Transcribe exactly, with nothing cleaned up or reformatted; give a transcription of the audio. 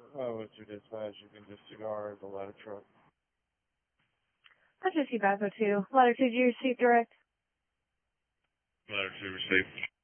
Oh, what's your dispatch? You can disregard the ladder truck. That's just you, Basso two. Ladder two, did you receive direct? Ladder two received.